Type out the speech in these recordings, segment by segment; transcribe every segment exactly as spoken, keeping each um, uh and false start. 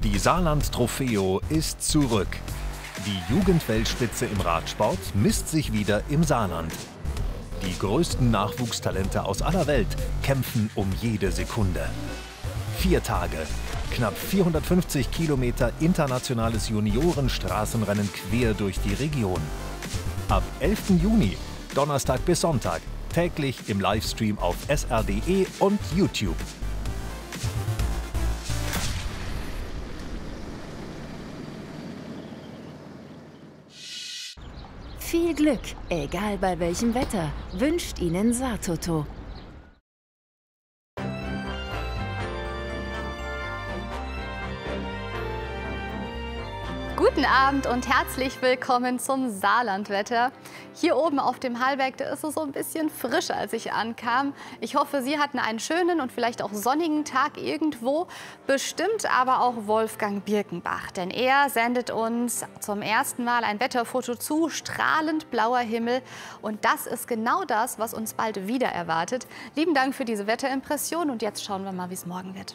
Die Saarland Trofeo ist zurück. Die Jugendweltspitze im Radsport misst sich wieder im Saarland. Die größten Nachwuchstalente aus aller Welt kämpfen um jede Sekunde. Vier Tage, knapp vierhundertfünfzig Kilometer internationales Juniorenstraßenrennen quer durch die Region. Ab elften Juni, Donnerstag bis Sonntag, täglich im Livestream auf S R punkt de und YouTube. Viel Glück, egal bei welchem Wetter, wünscht Ihnen Saartoto. Guten Abend und herzlich willkommen zum Saarlandwetter. Hier oben auf dem Hallberg, da ist es so ein bisschen frisch, als ich ankam. Ich hoffe, Sie hatten einen schönen und vielleicht auch sonnigen Tag irgendwo. Bestimmt aber auch Wolfgang Birkenbach, denn er sendet uns zum ersten Mal ein Wetterfoto zu, strahlend blauer Himmel. Und das ist genau das, was uns bald wieder erwartet. Lieben Dank für diese Wetterimpression und jetzt schauen wir mal, wie es morgen wird.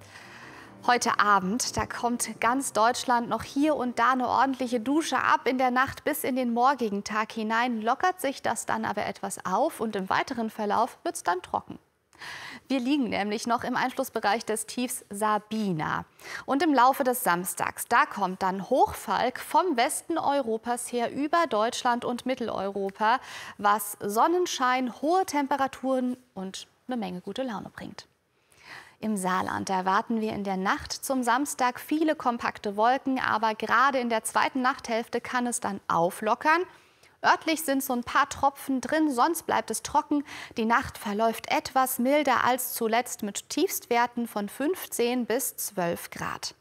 Heute Abend, da kommt ganz Deutschland noch hier und da eine ordentliche Dusche ab. In der Nacht bis in den morgigen Tag hinein lockert sich das dann aber etwas auf und im weiteren Verlauf wird es dann trocken. Wir liegen nämlich noch im Einflussbereich des Tiefs Sabina. Und im Laufe des Samstags, da kommt dann Hochfalk vom Westen Europas her über Deutschland und Mitteleuropa, was Sonnenschein, hohe Temperaturen und eine Menge gute Laune bringt. Im Saarland erwarten wir in der Nacht zum Samstag viele kompakte Wolken, aber gerade in der zweiten Nachthälfte kann es dann auflockern. Örtlich sind so ein paar Tropfen drin, sonst bleibt es trocken. Die Nacht verläuft etwas milder als zuletzt mit Tiefstwerten von fünfzehn bis zwölf Grad.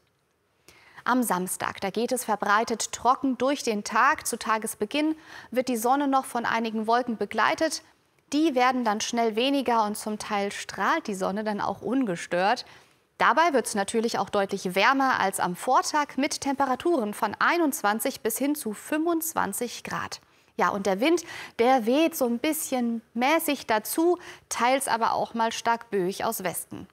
Am Samstag, da geht es verbreitet trocken durch den Tag. Zu Tagesbeginn wird die Sonne noch von einigen Wolken begleitet. Die werden dann schnell weniger und zum Teil strahlt die Sonne dann auch ungestört. Dabei wird es natürlich auch deutlich wärmer als am Vortag mit Temperaturen von einundzwanzig bis hin zu fünfundzwanzig Grad. Ja, und der Wind, der weht so ein bisschen mäßig dazu, teils aber auch mal stark böig aus Westen.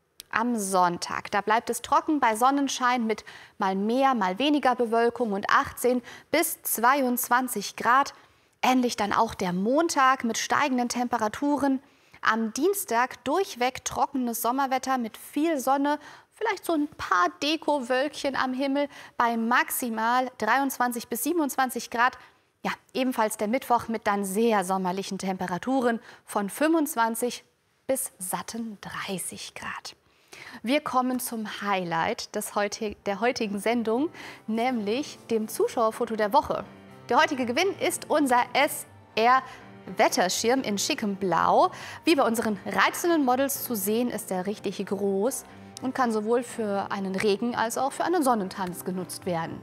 Am Sonntag, da bleibt es trocken bei Sonnenschein mit mal mehr, mal weniger Bewölkung und achtzehn bis zweiundzwanzig Grad. Ähnlich dann auch der Montag mit steigenden Temperaturen. Am Dienstag durchweg trockenes Sommerwetter mit viel Sonne, vielleicht so ein paar Dekowölkchen am Himmel bei maximal dreiundzwanzig bis siebenundzwanzig Grad. Ja, ebenfalls der Mittwoch mit dann sehr sommerlichen Temperaturen von fünfundzwanzig bis satten dreißig Grad. Wir kommen zum Highlight des heutig, der heutigen Sendung, nämlich dem Zuschauerfoto der Woche. Der heutige Gewinn ist unser S R-Wetterschirm in schickem Blau. Wie bei unseren reizenden Models zu sehen, ist er richtig groß und kann sowohl für einen Regen- als auch für einen Sonnentanz genutzt werden.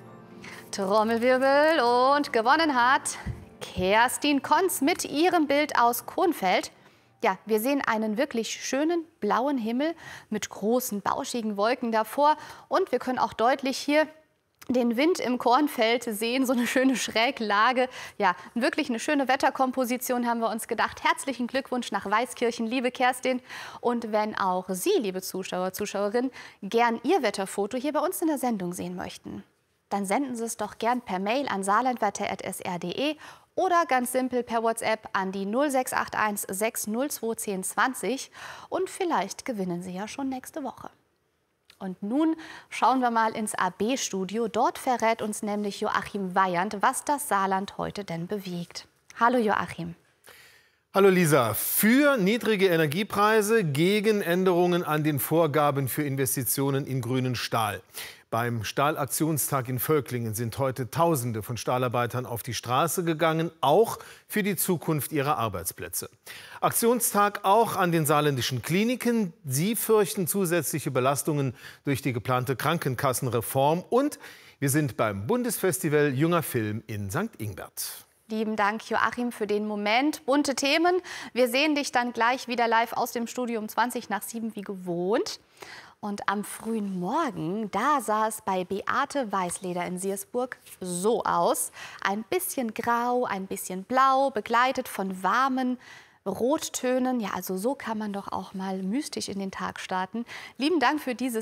Trommelwirbel und gewonnen hat Kerstin Konz mit ihrem Bild aus Kronfeld. Ja, wir sehen einen wirklich schönen blauen Himmel mit großen, bauschigen Wolken davor. Und wir können auch deutlich hier den Wind im Kornfeld sehen, so eine schöne Schräglage. Ja, wirklich eine schöne Wetterkomposition haben wir uns gedacht. Herzlichen Glückwunsch nach Weißkirchen, liebe Kerstin. Und wenn auch Sie, liebe Zuschauer, Zuschauerinnen, gern Ihr Wetterfoto hier bei uns in der Sendung sehen möchten, dann senden Sie es doch gern per Mail an saarlandwetter punkt s r punkt de oder ganz simpel per WhatsApp an die null sechs acht eins sechs null zwei eins null zwei und vielleicht gewinnen Sie ja schon nächste Woche. Und nun schauen wir mal ins A B-Studio. Dort verrät uns nämlich Joachim Weyand, was das Saarland heute denn bewegt. Hallo Joachim. Hallo Lisa. Für niedrige Energiepreise, gegen Änderungen an den Vorgaben für Investitionen in grünen Stahl. Beim Stahlaktionstag in Völklingen sind heute Tausende von Stahlarbeitern auf die Straße gegangen, auch für die Zukunft ihrer Arbeitsplätze. Aktionstag auch an den saarländischen Kliniken. Sie fürchten zusätzliche Belastungen durch die geplante Krankenkassenreform. Und wir sind beim Bundesfestival Junger Film in Sankt Ingbert. Lieben Dank, Joachim, für den Moment. Bunte Themen. Wir sehen dich dann gleich wieder live aus dem Studio um zwanzig nach sieben wie gewohnt. Und am frühen Morgen, da sah es bei Beate Weißleder in Siersburg so aus. Ein bisschen grau, ein bisschen blau, begleitet von warmen Rottönen. Ja, also so kann man doch auch mal mystisch in den Tag starten. Lieben Dank für dieses